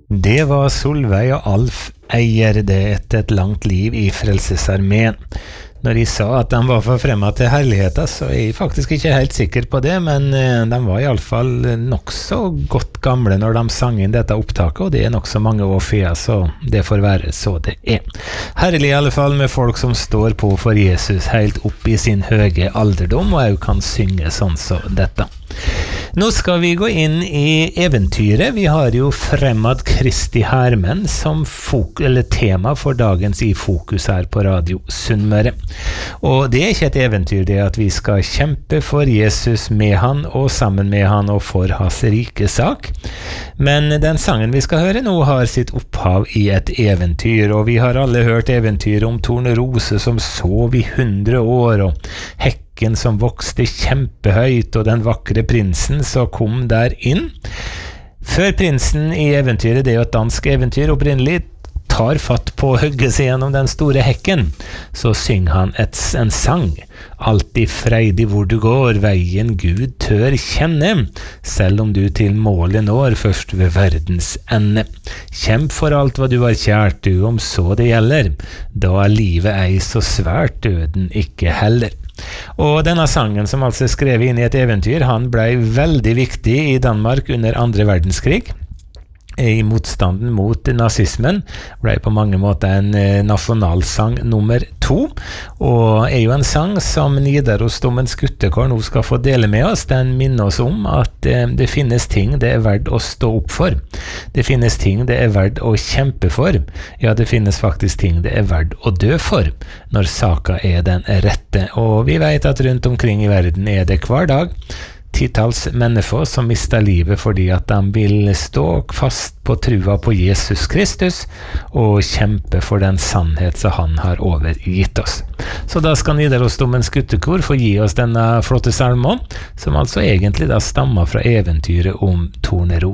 Det var Solveig og Alf Eier det etter et langt liv i Frelsesarmeen. Når de sa at de var forfremmet til herligheten, så er jeg faktisk ikke helt sikker på det, men de var i alle fall nok så godt gamle når de sang inn dette opptaket, og det er nok så mange år før, så det får være så det er. Herlig i alle fall med folk som står på for Jesus helt opp i sin høye alderdom, og også kan synge sånn så dette. Nå skal vi gå inn i eventyret. Vi har jo Fremad Kristi Hermenn som tema for dagens i fokus her på Radio Sunnmøre. Og det er ikke et eventyr, det at vi skal kjempe for Jesus med han og sammen med han og for hans rike sak. Men den sangen vi skal høre nå har sitt opphav i et eventyr, og vi har alle hørt eventyr om Tornerose som sov i 100 år, og hekken som vokste kjempehøyt, og den vakre prinsen som kom der inn. Før prinsen i eventyret, det er jo et dansk eventyr opprinnelig, tar fatt på å hugge seg gjennom den store hekken, så synger han en sang. Alltid freidig hvor du går, veien Gud tør kjenne, selv om du til målet når først ved verdens ende. Kjemp for alt hva du har kjært, du om så det gjelder, da er livet ei så svært, døden ikke heller. Og denne sangen, som altså er skrevet inn i et eventyr, han ble veldig viktig i Danmark under 2. verdenskrig. I motstanden mot nazismen ble på mange måter en nasjonalsang nummer 2, og er jo en sang som Nidarosdomens guttekår nå skal få dele med oss. Den minner oss om at det finnes ting det er verdt å stå opp for. Det finnes ting det er verdt å kjempe for. Ja, det finnes faktisk ting det er verdt å dø for, når saka er den rette. Og vi vet at rundt omkring i verden er det hver dag titals mennesker som mister livet fordi at de vil stå fast på trua på Jesus Kristus og kjempe for den sannhet som han har overgitt oss. Så da skal Nidarosdomens guttekor få gi oss denne flotte salmen, som altså egentlig da stammer fra eventyret om Tornerose.